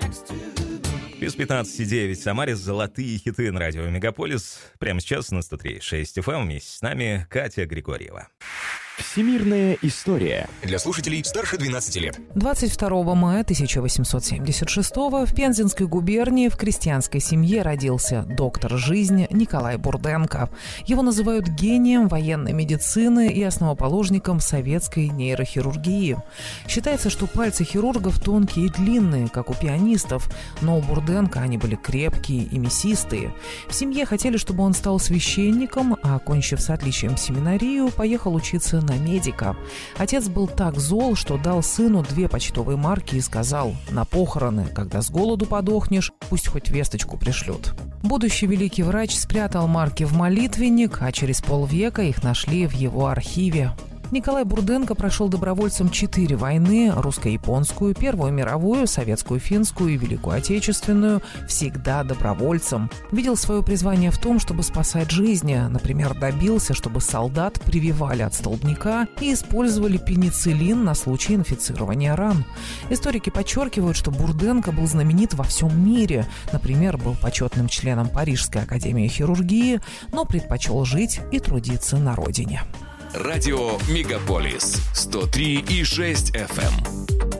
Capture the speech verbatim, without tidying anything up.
Без пятнадцати девять в Самаре золотые хиты на радио Мегаполис. Прямо сейчас на сто три и шесть эф эм вместе с нами Катя Григорьева. Всемирная история. Для слушателей старше двенадцати лет. двадцать второго мая тысяча восемьсот семьдесят шестого в Пензенской губернии в крестьянской семье родился доктор жизни Николай Бурденко. Его называют гением военной медицины и основоположником советской нейрохирургии. Считается, что пальцы хирургов тонкие и длинные, как у пианистов, но у Бурденко они были крепкие и мясистые. В семье хотели, чтобы он стал священником, а, окончив с отличием семинарию, поехал учиться на медика. Отец был так зол, что дал сыну две почтовые марки и сказал: «На похороны, когда с голоду подохнешь, пусть хоть весточку пришлют». Будущий великий врач спрятал марки в молитвенник, а через полвека их нашли в его архиве. Николай Бурденко прошел добровольцем четыре войны: русско-японскую, Первую мировую, советскую, финскую и Великую Отечественную, всегда добровольцем. Видел свое призвание в том, чтобы спасать жизни. Например, добился, чтобы солдат прививали от столбняка и использовали пенициллин на случай инфицирования ран. Историки подчеркивают, что Бурденко был знаменит во всем мире. Например, был почетным членом Парижской академии хирургии, но предпочел жить и трудиться на родине. Радио Мегаполис сто три и шесть эф эм.